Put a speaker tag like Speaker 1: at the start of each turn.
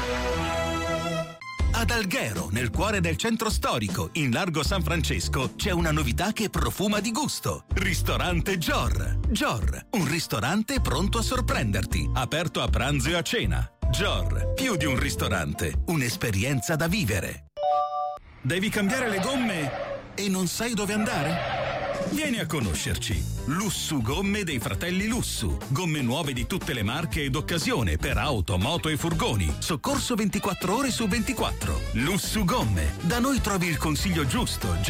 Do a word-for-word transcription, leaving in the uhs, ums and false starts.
Speaker 1: Ad Alghero, nel cuore del centro storico, in largo San Francesco, c'è una novità che profuma di gusto. Ristorante Gior. Gior, un ristorante pronto a sorprenderti, aperto a pranzo e a cena. Gior, più di un ristorante, un'esperienza da vivere. Devi cambiare le gomme e non sai dove andare? Vieni a conoscerci. Lussu Gomme dei fratelli Lussu. Gomme nuove di tutte le marche ed occasione per auto, moto e furgoni. Soccorso ventiquattro ore su ventiquattro. Lussu Gomme. Da noi trovi il consiglio giusto,